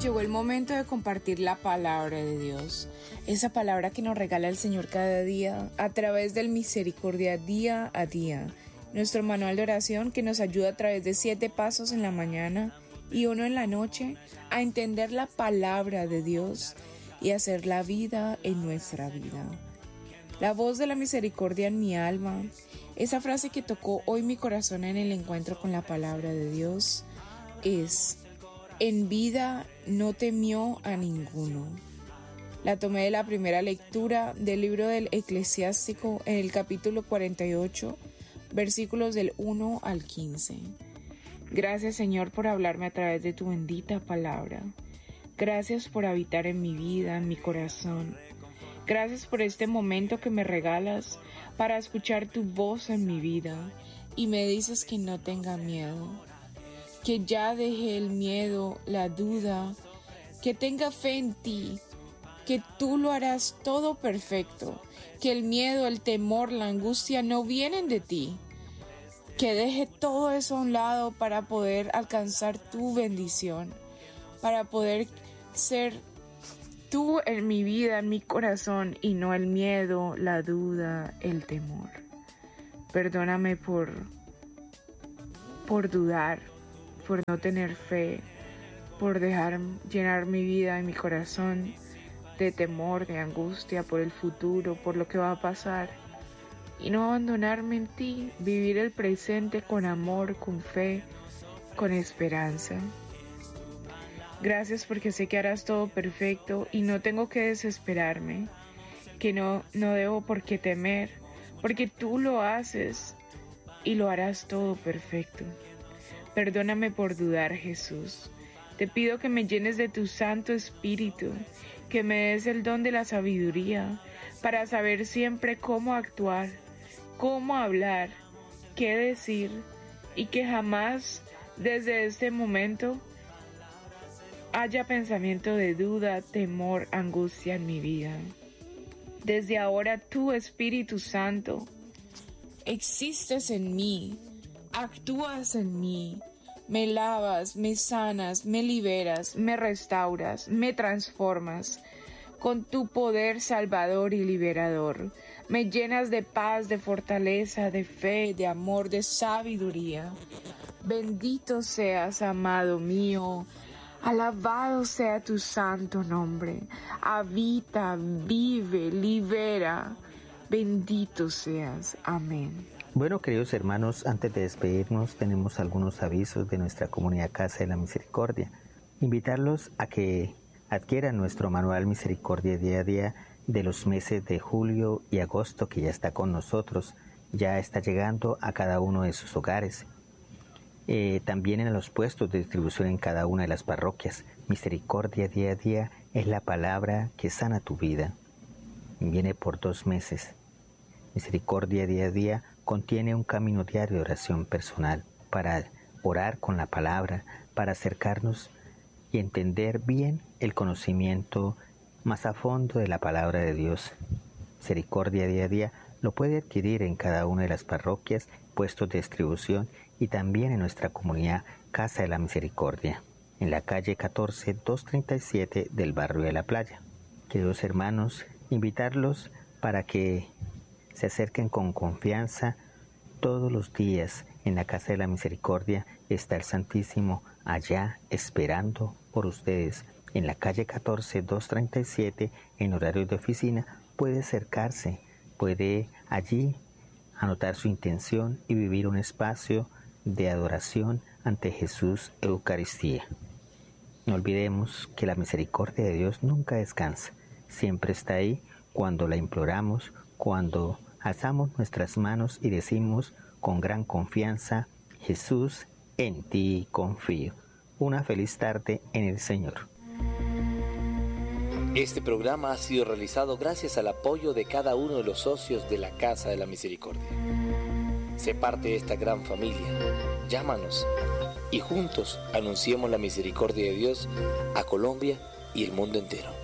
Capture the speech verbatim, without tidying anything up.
llegó el momento de compartir la palabra de Dios, esa palabra que nos regala el Señor cada día a través del Misericordia día a día, nuestro manual de oración que nos ayuda a través de siete pasos en la mañana y uno en la noche a entender la palabra de Dios y hacer la vida en nuestra vida. La voz de la misericordia en mi alma, esa frase que tocó hoy mi corazón en el encuentro con la palabra de Dios es: en vida no temió a ninguno. La tomé de la primera lectura del libro del Eclesiástico en el capítulo cuarenta y ocho, versículos del uno al quince. Gracias, Señor, por hablarme a través de tu bendita palabra. Gracias por habitar en mi vida, en mi corazón. Gracias por este momento que me regalas para escuchar tu voz en mi vida y me dices que no tenga miedo, que ya deje el miedo, la duda, que tenga fe en ti, que tú lo harás todo perfecto, que el miedo, el temor, la angustia no vienen de ti, que deje todo eso a un lado para poder alcanzar tu bendición, para poder ser tú en mi vida, en mi corazón, y no el miedo, la duda, el temor. Perdóname por, por dudar, por no tener fe, por dejar llenar mi vida y mi corazón de temor, de angustia por el futuro, por lo que va a pasar, y no abandonarme en ti, vivir el presente con amor, con fe, con esperanza. Gracias porque sé que harás todo perfecto y no tengo que desesperarme, que no, no debo por qué temer, porque tú lo haces y lo harás todo perfecto. Perdóname por dudar, Jesús. Te pido que me llenes de tu Santo Espíritu, que me des el don de la sabiduría para saber siempre cómo actuar, cómo hablar, qué decir, y que jamás desde este momento haya pensamiento de duda, temor, angustia en mi vida. Desde ahora tú, Espíritu Santo, existes en mí, actúas en mí, me lavas, me sanas, me liberas, me restauras, me transformas con tu poder salvador y liberador. Me llenas de paz, de fortaleza, de fe, de amor, de sabiduría. Bendito seas, amado mío. Alabado sea tu santo nombre. Habita, vive, libera. Bendito seas. Amén. Bueno, queridos hermanos, antes de despedirnos tenemos algunos avisos de nuestra comunidad Casa de la Misericordia. Invitarlos a que adquieran nuestro manual Misericordia día a día de los meses de julio y agosto, que ya está con nosotros, ya está llegando a cada uno de sus hogares. Eh, también en los puestos de distribución en cada una de las parroquias. Misericordia día a día es la palabra que sana tu vida. Viene por dos meses. Misericordia día a día contiene un camino diario de oración personal para orar con la palabra, para acercarnos y entender bien el conocimiento más a fondo de la palabra de Dios. Misericordia día a día lo puede adquirir en cada una de las parroquias, puestos de distribución y también en nuestra comunidad Casa de la Misericordia, en la calle catorce doscientos treinta y siete del barrio de La Playa. Queridos hermanos, invitarlos para que se acerquen con confianza. Todos los días en la Casa de la Misericordia está el Santísimo allá esperando por ustedes. En la calle catorce doscientos treinta y siete, en horario de oficina, puede acercarse, puede allí anotar su intención y vivir un espacio de adoración ante Jesús Eucaristía. No olvidemos que la misericordia de Dios nunca descansa, siempre está ahí cuando la imploramos, cuando alzamos nuestras manos y decimos con gran confianza: Jesús, en ti confío. Una feliz tarde en el Señor. Este programa ha sido realizado gracias al apoyo de cada uno de los socios de la Casa de la Misericordia. Sé parte de esta gran familia. Llámanos y juntos anunciemos la misericordia de Dios a Colombia y el mundo entero.